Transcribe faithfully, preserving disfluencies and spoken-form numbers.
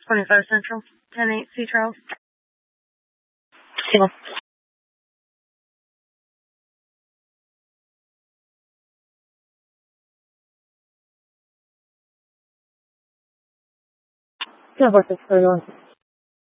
twenty-five Central, ten eight C Charles. Single. Silver six thirty-one.